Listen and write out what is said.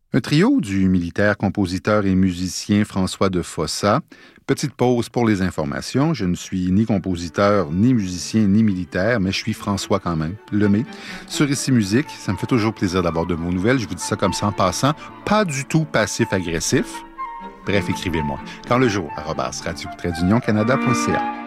Un trio du militaire, compositeur et musicien François de Fossat. Petite pause pour les informations. Je ne suis ni compositeur, ni musicien, ni militaire, mais je suis François quand même, Lemay. Sur Ici Musique, ça me fait toujours plaisir d'avoir de vos nouvelles. Je vous dis ça comme ça en passant. Pas du tout passif-agressif. Bref, écrivez-moi. Quand le jour, @radio-canada.ca.